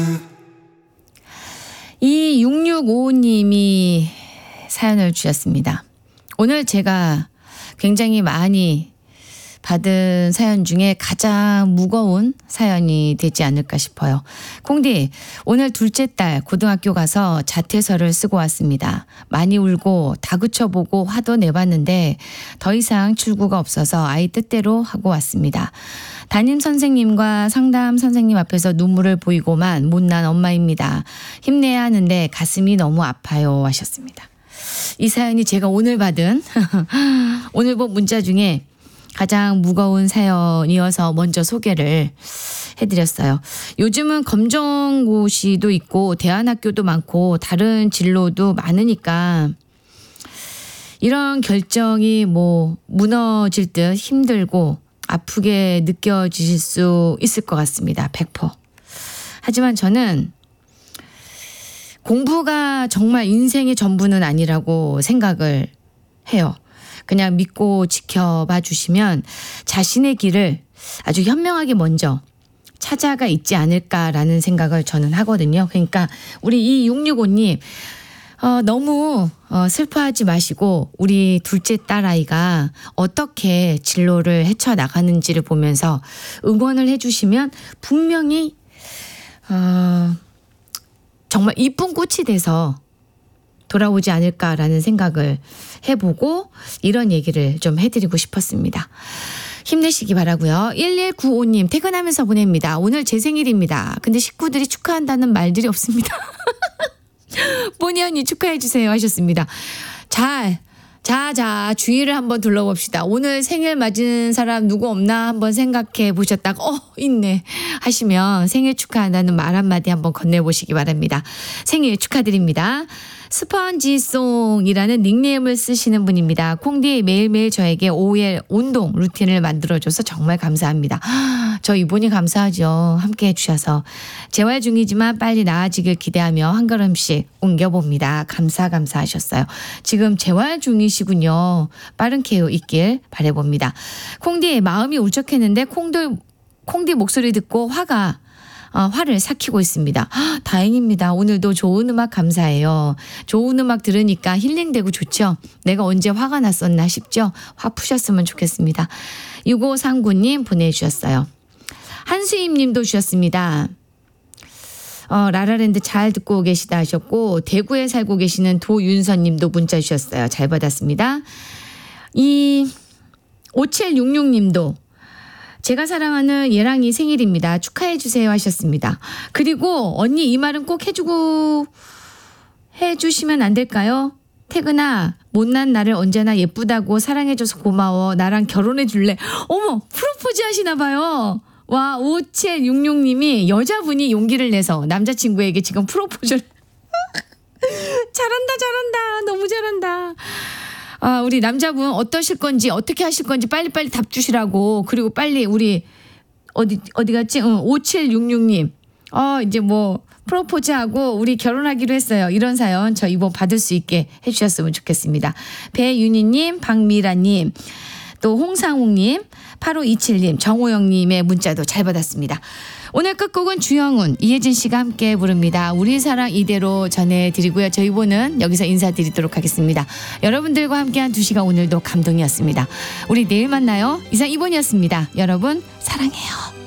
이 6655님이 사연을 주셨습니다. 오늘 제가 굉장히 많이 받은 사연 중에 가장 무거운 사연이 되지 않을까 싶어요. 콩디, 오늘 둘째 딸 고등학교 가서 자퇴서를 쓰고 왔습니다. 많이 울고 다그쳐보고 화도 내봤는데 더 이상 출구가 없어서 아이 뜻대로 하고 왔습니다. 담임 선생님과 상담 선생님 앞에서 눈물을 보이고만 못난 엄마입니다. 힘내야 하는데 가슴이 너무 아파요 하셨습니다. 이 사연이 제가 오늘 받은 오늘 본 문자 중에 가장 무거운 사연이어서 먼저 소개를 해드렸어요. 요즘은 검정고시도 있고 대안학교도 많고 다른 진로도 많으니까 이런 결정이 뭐 무너질 듯 힘들고 아프게 느껴지실 수 있을 것 같습니다. 100%. 하지만 저는 공부가 정말 인생의 전부는 아니라고 생각을 해요. 그냥 믿고 지켜봐 주시면 자신의 길을 아주 현명하게 먼저 찾아가 있지 않을까라는 생각을 저는 하거든요. 그러니까 우리 이 665님 너무 슬퍼하지 마시고 우리 둘째 딸아이가 어떻게 진로를 헤쳐나가는지를 보면서 응원을 해주시면 분명히 정말 이쁜 꽃이 돼서 돌아오지 않을까라는 생각을 해보고 이런 얘기를 좀 해드리고 싶었습니다. 힘내시기 바라고요. 1195님 퇴근하면서 보냅니다. 오늘 제 생일입니다. 근데 식구들이 축하한다는 말들이 없습니다. 뽀니 언니 축하해 주세요 하셨습니다. 자 주위를 한번 둘러봅시다. 오늘 생일 맞은 사람 누구 없나 한번 생각해 보셨다가 있네 하시면 생일 축하한다는 말 한마디 한번 건네보시기 바랍니다. 생일 축하드립니다. 스펀지송이라는 닉네임을 쓰시는 분입니다. 콩디 매일매일 저에게 오후에 운동 루틴을 만들어줘서 정말 감사합니다. 저 이분이 감사하죠. 함께 해주셔서. 재활 중이지만 빨리 나아지길 기대하며 한 걸음씩 옮겨봅니다. 감사하셨어요. 지금 재활 중이시군요. 빠른 케어 있길 바라봅니다. 콩디의 마음이 울적했는데 콩디 목소리 듣고 화를 삭히고 있습니다. 다행입니다. 오늘도 좋은 음악 감사해요. 좋은 음악 들으니까 힐링되고 좋죠. 내가 언제 화가 났었나 싶죠. 화 푸셨으면 좋겠습니다. 6539님 보내주셨어요. 한수임 님도 주셨습니다. 라라랜드 잘 듣고 계시다 하셨고 대구에 살고 계시는 도윤선 님도 문자 주셨어요. 잘 받았습니다. 이 5766 님도 제가 사랑하는 예랑이 생일입니다. 축하해 주세요 하셨습니다. 그리고 언니 이 말은 꼭 해주시면 안 될까요? 태근아, 못난 나를 언제나 예쁘다고 사랑해줘서 고마워. 나랑 결혼해 줄래? 어머, 프로포즈 하시나 봐요. 와, 5766님이 여자분이 용기를 내서 남자친구에게 지금 프로포즈를 잘한다. 너무 잘한다. 우리 남자분 어떠실 건지 어떻게 하실 건지 빨리빨리 답 주시라고. 그리고 빨리 우리 어디 갔지? 5766님 이제 뭐 프로포즈하고 우리 결혼하기로 했어요. 이런 사연 저 이번 받을 수 있게 해주셨으면 좋겠습니다. 배윤희님, 박미라님, 또 홍상욱님, 8527님, 정호영님의 문자도 잘 받았습니다. 오늘 끝곡은 주영훈, 이혜진 씨가 함께 부릅니다. 우리 사랑 이대로 전해드리고요. 저희 보는 여기서 인사드리도록 하겠습니다. 여러분들과 함께한 2시간 오늘도 감동이었습니다. 우리 내일 만나요. 이상 이본이었습니다. 여러분 사랑해요.